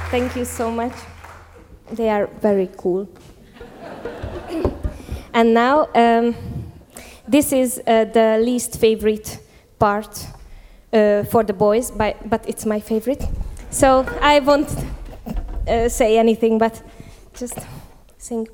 Thank you so much. They are very cool. And now, this is the least favorite part for the boys, but it's my favorite. So I won't say anything, but just sing.